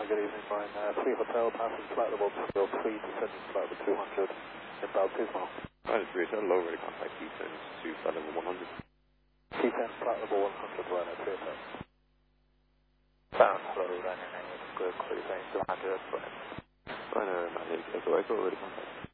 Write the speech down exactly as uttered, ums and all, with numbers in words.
good evening, Brian. Uh, three Hotel, passing flight level two oh three, descending flight level two hundred, inbound Pismo. Right, three Hotel, low ready contact, descends to flight level one hundred. Descend flight level one hundred, Ryanair three Hotel. Bound, hello, Ryanair nine eight, good, clear, range two hundred, Brian. Ryanair nine eight, Echo Echo, ready contact.